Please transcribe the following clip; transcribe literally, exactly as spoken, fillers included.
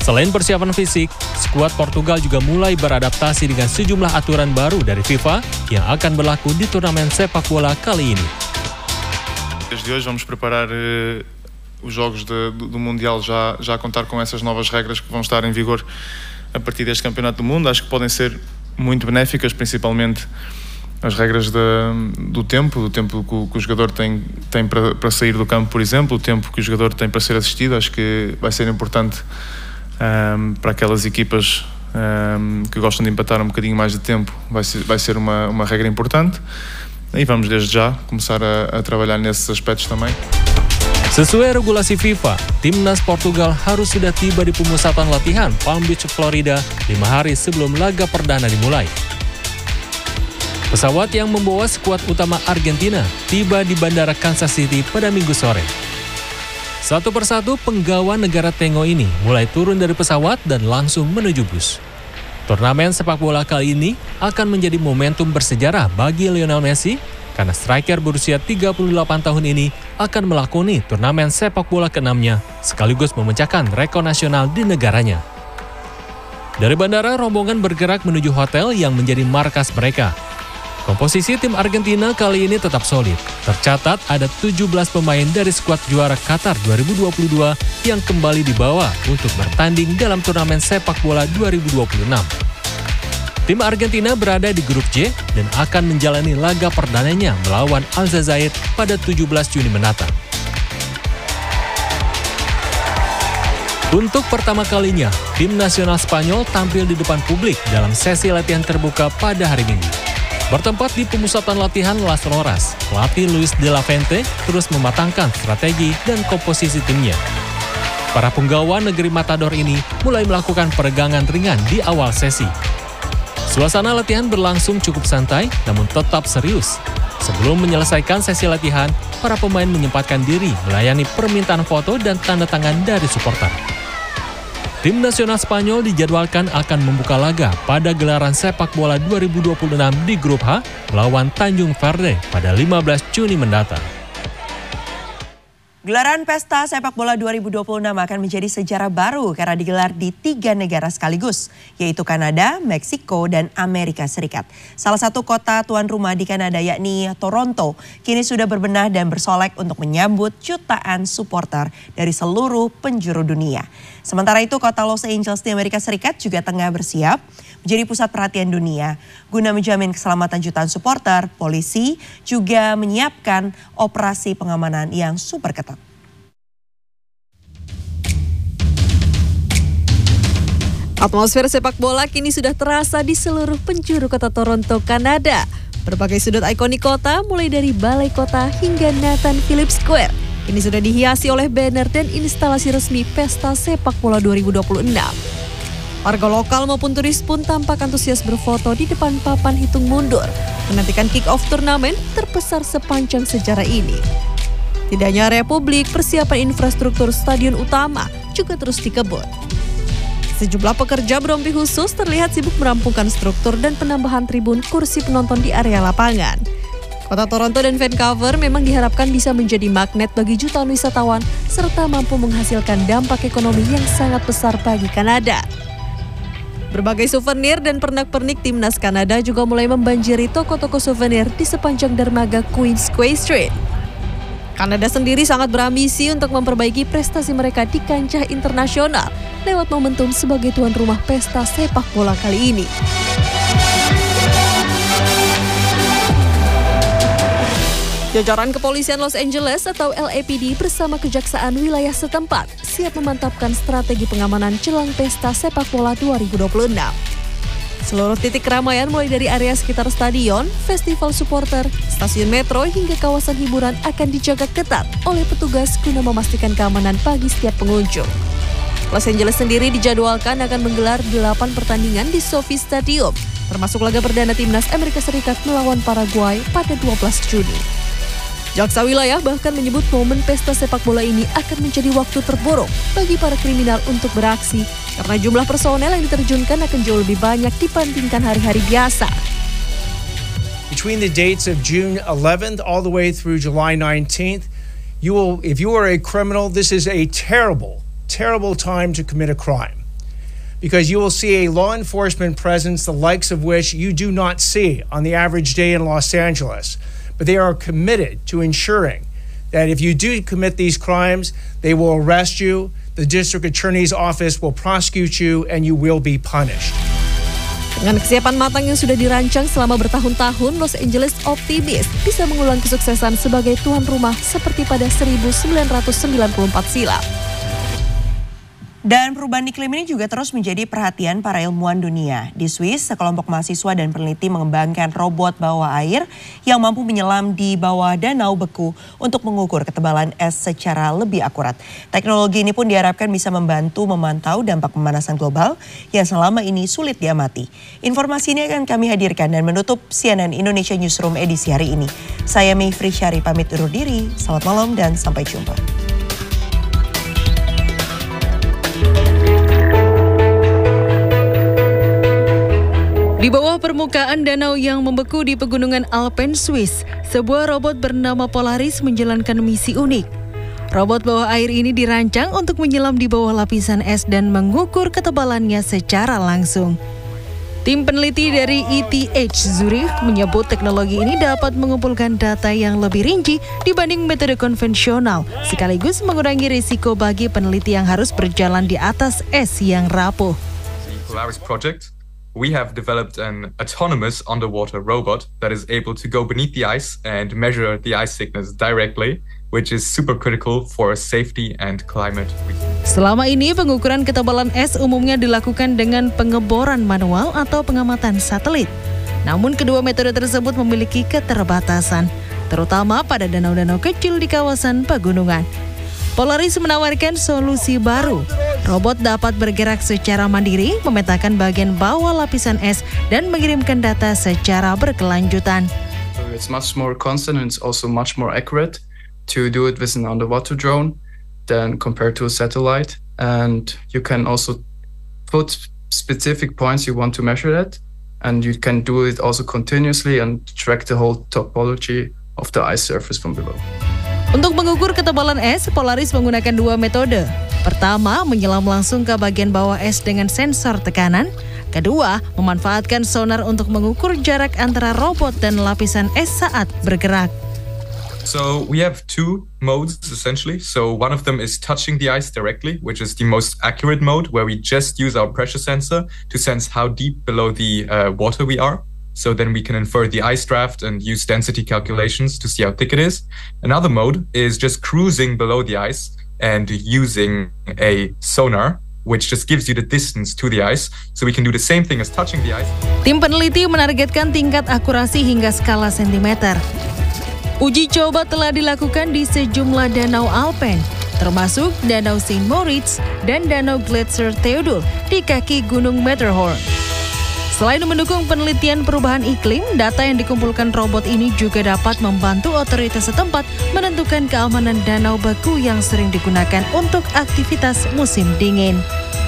Selain persiapan fisik, skuad Portugal juga mulai beradaptasi dengan sejumlah aturan baru dari FIFA yang akan berlaku di turnamen sepak bola kali ini. Desde hoje vamos preparar eh, os jogos de, do, do Mundial já, já a contar com essas novas regras que vão estar em vigor a partir deste Campeonato do Mundo. Acho que podem ser muito benéficas, principalmente as regras de, do tempo, do tempo que o, que o jogador tem, tem para, para sair do campo, por exemplo, o tempo que o jogador tem para ser assistido. Acho que vai ser importante um, para aquelas equipas um, que gostam de empatar um bocadinho mais de tempo. Vai ser, vai ser uma, uma regra importante e vamos desde já começar a, a trabalhar nesses aspectos também. Sesuai regulasi FIFA, timnas Portugal harus sudah tiba di pemusatan latihan Palm Beach, Florida lima hari sebelum laga perdana dimulai. Pesawat yang membawa skuad utama Argentina tiba di Bandara Kansas City pada Minggu sore. Satu persatu penggawa negara Tengo ini mulai turun dari pesawat dan langsung menuju bus. Turnamen sepak bola kali ini akan menjadi momentum bersejarah bagi Lionel Messi karena striker berusia tiga puluh delapan tahun ini akan melakoni turnamen sepak bola keenamnya sekaligus memecahkan rekor nasional di negaranya. Dari bandara, rombongan bergerak menuju hotel yang menjadi markas mereka. Komposisi tim Argentina kali ini tetap solid. Tercatat ada tujuh belas pemain dari skuad juara Qatar dua ribu dua puluh dua yang kembali dibawa untuk bertanding dalam turnamen sepak bola dua ribu dua puluh enam. Tim Argentina berada di grup J dan akan menjalani laga perdananya melawan Aljazair pada tujuh belas Juni mendatang. Untuk pertama kalinya, tim nasional Spanyol tampil di depan publik dalam sesi latihan terbuka pada hari Minggu. Bertempat di pemusatan latihan Las Loras, pelatih Luis de la Fuente terus mematangkan strategi dan komposisi timnya. Para penggawa negeri Matador ini mulai melakukan peregangan ringan di awal sesi. Suasana latihan berlangsung cukup santai namun tetap serius. Sebelum menyelesaikan sesi latihan, para pemain menyempatkan diri melayani permintaan foto dan tanda tangan dari supporter. Tim nasional Spanyol dijadwalkan akan membuka laga pada gelaran sepak bola dua ribu dua puluh enam di grup H melawan Tanjung Verde pada lima belas Juni mendatang. Gelaran Pesta Sepak Bola dua ribu dua puluh enam akan menjadi sejarah baru karena digelar di tiga negara sekaligus, yaitu Kanada, Meksiko, dan Amerika Serikat. Salah satu kota tuan rumah di Kanada yakni Toronto, kini sudah berbenah dan bersolek untuk menyambut jutaan supporter dari seluruh penjuru dunia. Sementara itu, kota Los Angeles di Amerika Serikat juga tengah bersiap menjadi pusat perhatian dunia. Guna menjamin keselamatan jutaan supporter, polisi juga menyiapkan operasi pengamanan yang super ketat. Atmosfer sepak bola kini sudah terasa di seluruh penjuru kota Toronto, Kanada. Berbagai sudut ikonik kota, mulai dari Balai Kota hingga Nathan Phillips Square, ini sudah dihiasi oleh banner dan instalasi resmi Pesta Sepak Bola dua ribu dua puluh enam. Warga lokal maupun turis pun tampak antusias berfoto di depan papan hitung mundur, menantikan kick-off turnamen terbesar sepanjang sejarah ini. Tidak hanya area publik, persiapan infrastruktur stadion utama juga terus dikebut. Sejumlah pekerja berompi khusus terlihat sibuk merampungkan struktur dan penambahan tribun kursi penonton di area lapangan. Kota Toronto dan Vancouver memang diharapkan bisa menjadi magnet bagi jutaan wisatawan serta mampu menghasilkan dampak ekonomi yang sangat besar bagi Kanada. Berbagai souvenir dan pernak-pernik timnas Kanada juga mulai membanjiri toko-toko souvenir di sepanjang dermaga Queensquay Street. Kanada sendiri sangat berambisi untuk memperbaiki prestasi mereka di kancah internasional lewat momentum sebagai tuan rumah pesta sepak bola kali ini. Jajaran Kepolisian Los Angeles atau L A P D bersama Kejaksaan wilayah setempat siap memantapkan strategi pengamanan jelang pesta sepak bola dua ribu dua puluh enam. Seluruh titik keramaian mulai dari area sekitar stadion, festival supporter, stasiun metro hingga kawasan hiburan akan dijaga ketat oleh petugas guna memastikan keamanan bagi setiap pengunjung. Los Angeles sendiri dijadwalkan akan menggelar delapan pertandingan di SoFi Stadium, termasuk laga perdana timnas Amerika Serikat melawan Paraguay pada dua belas Juni. Jaksa wilayah bahkan menyebut momen pesta sepak bola ini akan menjadi waktu terburuk bagi para kriminal untuk beraksi karena jumlah personel yang diterjunkan akan jauh lebih banyak dibandingkan hari-hari biasa. Between the dates of June eleventh all the way through July nineteenth, you will, if you are a criminal, this is a terrible, terrible time to commit a crime. because you will see a law enforcement presence the likes of which you do not see on the average day in Los Angeles. But they are committed to ensuring that if you do commit these crimes, they will arrest you, the district attorney's office will prosecute you, and you will be punished. Dengan kesiapan matang yang sudah dirancang selama bertahun-tahun, Los Angeles optimis bisa mengulang kesuksesan sebagai tuan rumah seperti pada seribu sembilan ratus sembilan puluh empat silam. Dan perubahan iklim ini juga terus menjadi perhatian para ilmuwan dunia. Di Swiss, sekelompok mahasiswa dan peneliti mengembangkan robot bawah air yang mampu menyelam di bawah danau beku untuk mengukur ketebalan es secara lebih akurat. Teknologi ini pun diharapkan bisa membantu memantau dampak pemanasan global yang selama ini sulit diamati. Informasi ini akan kami hadirkan dan menutup C N N Indonesia Newsroom edisi hari ini. Saya Mayfri Syari pamit undur diri. Selamat malam dan sampai jumpa. Di bawah permukaan danau yang membeku di pegunungan Alpen, Swiss, sebuah robot bernama Polaris menjalankan misi unik. Robot bawah air ini dirancang untuk menyelam di bawah lapisan es dan mengukur ketebalannya secara langsung. Tim peneliti dari E T H Zurich menyebut teknologi ini dapat mengumpulkan data yang lebih rinci dibanding metode konvensional, sekaligus mengurangi risiko bagi peneliti yang harus berjalan di atas es yang rapuh. Polaris project. We have developed an autonomous underwater robot that is able to go beneath the ice and measure the ice thickness directly, which is super critical for safety and climate. Selama ini pengukuran ketebalan es umumnya dilakukan dengan pengeboran manual atau pengamatan satelit. Namun kedua metode tersebut memiliki keterbatasan, terutama pada danau-danau kecil di kawasan pegunungan. Polaris menawarkan solusi baru. Robot dapat bergerak secara mandiri, memetakan bagian bawah lapisan es, dan mengirimkan data secara berkelanjutan. It's much more constant and it's also much more accurate to do it with an underwater drone than compared to a satellite. And you can also put specific points you want to measure at, and you can do it also continuously and track the whole topology of the ice surface from below. Untuk mengukur ketebalan es, Polaris menggunakan dua metode. Pertama, menyelam langsung ke bagian bawah es dengan sensor tekanan. Kedua, memanfaatkan sonar untuk mengukur jarak antara robot dan lapisan es saat bergerak. So we have two modes essentially. So one of them is touching the ice directly, which is the most accurate mode, where we just use our pressure sensor to sense how deep below the uh, water we are. So then we can infer the ice draft and use density calculations to see how thick it is. Another mode is just cruising below the ice and using a sonar, which just gives you the distance to the ice. So we can do the same thing as touching the ice. Tim peneliti menargetkan tingkat akurasi hingga skala sentimeter. Uji coba telah dilakukan di sejumlah danau Alpen, termasuk Danau Saint Moritz dan Danau Gletscher Theodul di kaki Gunung Matterhorn. Selain mendukung penelitian perubahan iklim, data yang dikumpulkan robot ini juga dapat membantu otoritas setempat menentukan keamanan danau beku yang sering digunakan untuk aktivitas musim dingin.